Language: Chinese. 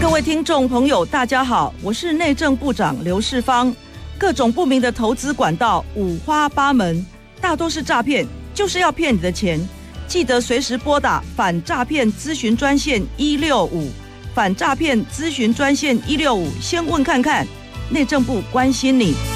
各位听众朋友大家好，我是内政部长刘世芳。各种不明的投资管道五花八门，大多是诈骗，就是要骗你的钱。记得随时拨打反诈骗咨询专线165，反诈骗咨询专线165，先问看看，内政部关心你。